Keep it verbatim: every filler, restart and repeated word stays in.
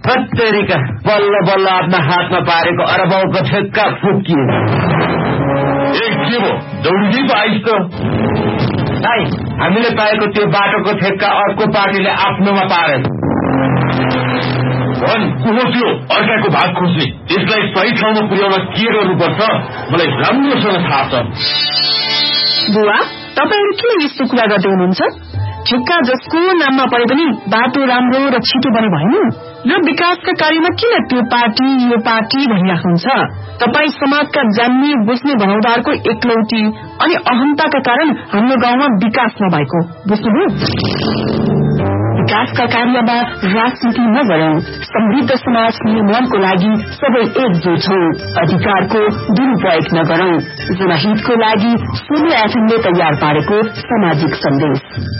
हत्तेरीका बल्ल बल्ल आफ्ना हातमा पारेको अरबौको ठेक्का फुकिए। ए के भो दौडी पो आइस त। भाइ हामीले पाएको त्यो बाटोको ठेक्का अर्को पार्टीले आफ्नोमा पारे। भन को हो त्यो अर्काको भाग खोज्ने? यसलाई सही ठाउँमा पुर्याउन के गर्नुपर्छ मलाई राम्रोसँग थाहा छ। बुवा तपाईहरु किन यस्तो कुरा गर्दै हुनुहुन्छ? ठेक्का जसको नाममा परे पनि बाटो राम्रो र छिटो बने भएन र विकासका कार्यमा किन त्यो पार्टी यो पार्टी भनिराख्नुहुन्छ? तपाई समाजका जान्ने बुझ्ने भनौदारको एकलौटी अनि अहन्ताका कारण हाम्रो गाउँमा विकास नभएको बुझ्नुभयो? विकासका कार्यमा राजनीति नगरौं, समृद्ध समाज निर्माणको लागि सबै एकजुट हौं, अधिकारको दुरुपयोग नगरौं। जनहितको लागि सोनी एफएमले तयार पारेको सामाजिक सन्देश।